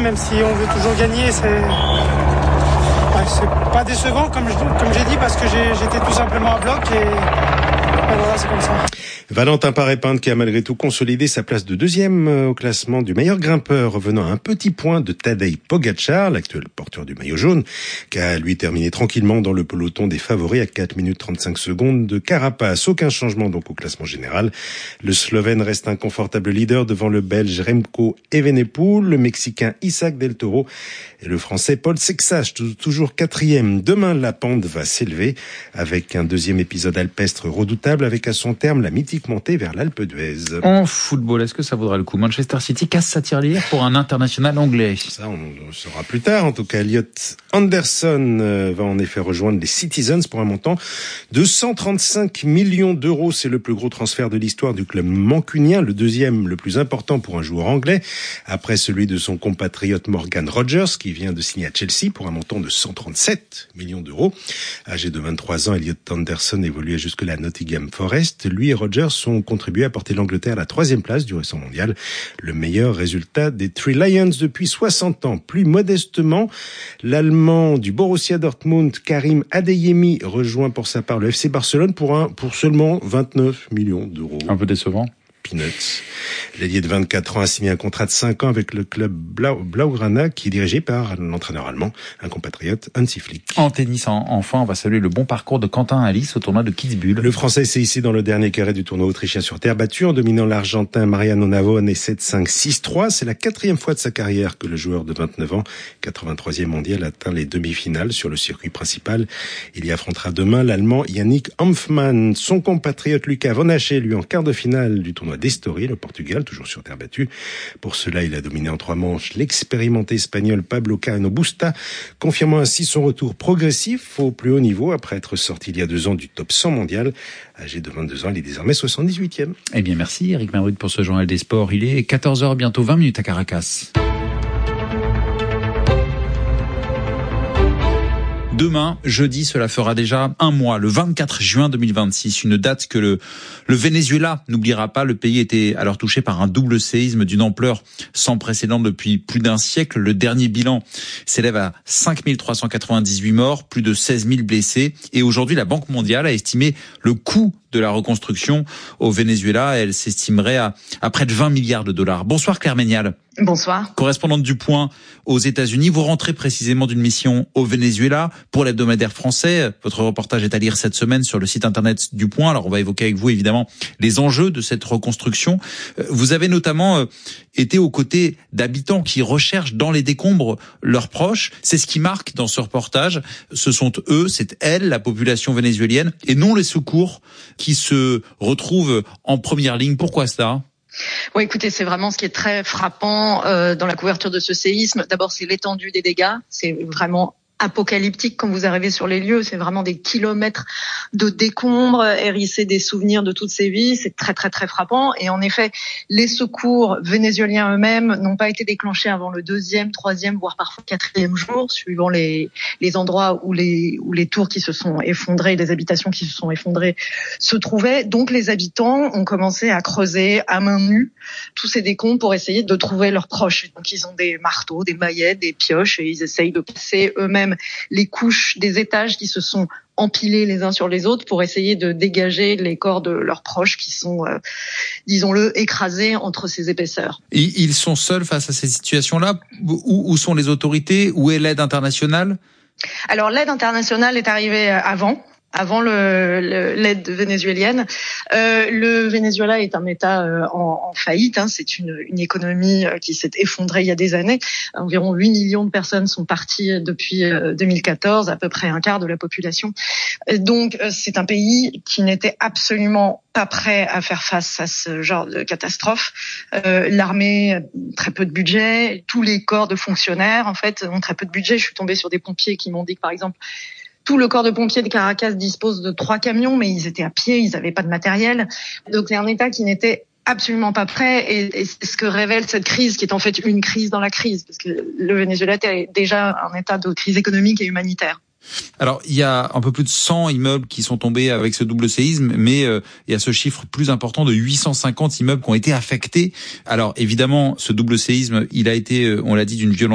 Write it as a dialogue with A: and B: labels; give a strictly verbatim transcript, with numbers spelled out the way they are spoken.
A: même si on veut toujours gagner, c'est, ouais, c'est pas décevant comme, je, comme j'ai dit, parce que j'ai, j'étais tout simplement à bloc et, et voilà, c'est comme ça.
B: Valentin Paré-Pinte qui a malgré tout consolidé sa place de deuxième au classement du meilleur grimpeur, revenant à un petit point de Tadej Pogačar, l'actuel porteur du maillot jaune, qui a lui terminé tranquillement dans le peloton des favoris à quatre minutes trente-cinq secondes de Carapaz. Aucun changement donc au classement général. Le Slovène reste un confortable leader devant le Belge Remco Evenepoel, le Mexicain Isaac Del Toro et le Français Paul Sexach, toujours quatrième. Demain, la pente va s'élever avec un deuxième épisode alpestre redoutable avec à son terme la mythique montée vers l'Alpe d'Huez.
C: En football, est-ce que ça vaudrait le coup? Manchester City casse sa tirelire pour un international anglais.
B: Ça, on le saura plus tard. En tout cas, Elliot Anderson va en effet rejoindre les Citizens pour un montant de cent trente-cinq millions d'euros. C'est le plus gros transfert de l'histoire du club mancunien, le deuxième le plus important pour un joueur anglais, après celui de son compatriote Morgan Rogers, qui vient de signer à Chelsea pour un montant de cent trente-sept millions d'euros. Âgé de vingt-trois ans, Elliot Anderson évoluait jusque-là à Nottingham Forest. Lui et Rogers ont contribué à porter l'Angleterre à la troisième place du récent mondial, le meilleur résultat des Three Lions depuis soixante ans. Plus modestement, l'Allemand du Borussia Dortmund, Karim Adeyemi, rejoint pour sa part le F C Barcelone pour un, pour seulement vingt-neuf millions d'euros.
C: Un peu décevant.
B: Peanuts. L'ailier de vingt-quatre ans a signé un contrat de cinq ans avec le club Blau, Blaugrana, qui est dirigé par l'entraîneur allemand, un compatriote Hansi Flick.
C: En tennis, enfin, on va saluer le bon parcours de Quentin Halys au tournoi de Kitzbühel.
B: Le Français s'est hissé dans le dernier carré du tournoi autrichien sur terre battue en dominant l'Argentin Mariano Navone sept cinq six trois. C'est la quatrième fois de sa carrière que le joueur de vingt-neuf ans, quatre-vingt-troisième mondial, atteint les demi-finales sur le circuit principal. Il y affrontera demain l'Allemand Yannick Hanfmann. Son compatriote Lucas Von Haché, lui, en quart de finale du tournoi d'Estoril, le Portugal, toujours sur terre battue. Pour cela, il a dominé en trois manches l'expérimenté espagnol Pablo Carreno Busta, confirmant ainsi son retour progressif au plus haut niveau après être sorti il y a deux ans du top cent mondial. Âgé de vingt-deux ans, il est désormais soixante-dix-huitième.
C: Eh bien, merci Eric Merrud pour ce journal des sports. Il est quatorze heures, bientôt vingt minutes à Caracas. Demain, jeudi, cela fera déjà un mois, le vingt-quatre juin deux mille vingt-six, une date que le, le Venezuela n'oubliera pas. Le pays était alors touché par un double séisme d'une ampleur sans précédent depuis plus d'un siècle. Le dernier bilan s'élève à cinq mille trois cent quatre-vingt-dix-huit morts, plus de seize mille blessés. Et aujourd'hui, la Banque mondiale a estimé le coût de la reconstruction au Venezuela. Elle s'estimerait à, à près de vingt milliards de dollars. Bonsoir Claire Ménial.
D: Bonsoir.
C: Correspondante du Point aux États-Unis, vous rentrez précisément d'une mission au Venezuela pour l'hebdomadaire français. Votre reportage est à lire cette semaine sur le site internet du Point. Alors on va évoquer avec vous évidemment les enjeux de cette reconstruction. Vous avez notamment été aux côtés d'habitants qui recherchent dans les décombres leurs proches. C'est ce qui marque dans ce reportage. Ce sont eux, c'est elle, la population vénézuélienne, et non les secours qui se retrouvent en première ligne. Pourquoi ça ?
D: Oui, écoutez, c'est vraiment ce qui est très frappant euh, dans la couverture de ce séisme. D'abord, c'est l'étendue des dégâts. C'est vraiment apocalyptique quand vous arrivez sur les lieux. C'est vraiment des kilomètres de décombres, hérisser des souvenirs de toutes ces vies. C'est très, très, très frappant. Et en effet, les secours vénézuéliens eux-mêmes n'ont pas été déclenchés avant le deuxième, troisième, voire parfois quatrième jour, suivant les, les endroits où les, où les tours qui se sont effondrées, les habitations qui se sont effondrées se trouvaient. Donc, les habitants ont commencé à creuser à main nue tous ces décombres pour essayer de trouver leurs proches. Donc, ils ont des marteaux, des maillettes, des pioches et ils essayent de passer eux-mêmes les couches des étages qui se sont empilés les uns sur les autres pour essayer de dégager les corps de leurs proches qui sont, euh, disons-le, écrasés entre ces épaisseurs.
C: Et ils sont seuls face à ces situations-là ? Où, où sont les autorités ? Où est l'aide internationale ?
D: Alors l'aide internationale est arrivée avant. Avant le, le, l'aide vénézuélienne. Euh, le Venezuela est un État euh, en, en faillite. Hein. C'est une, une économie euh, qui s'est effondrée il y a des années. Environ huit millions de personnes sont parties depuis euh, deux mille quatorze, à peu près un quart de la population. Donc euh, c'est un pays qui n'était absolument pas prêt à faire face à ce genre de catastrophe. Euh, l'armée, très peu de budget. Tous les corps de fonctionnaires, en fait, ont très peu de budget. Je suis tombée sur des pompiers qui m'ont dit que, par exemple, tout le corps de pompiers de Caracas dispose de trois camions, mais ils étaient à pied, ils n'avaient pas de matériel. Donc c'est un État qui n'était absolument pas prêt. Et, et c'est ce que révèle cette crise, qui est en fait une crise dans la crise, parce que le Venezuela est déjà un état de crise économique et humanitaire.
C: Alors, il y a un peu plus de cent immeubles qui sont tombés avec ce double séisme, mais euh, il y a ce chiffre plus important de huit cent cinquante immeubles qui ont été affectés. Alors, évidemment, ce double séisme, il a été, on l'a dit, d'une violence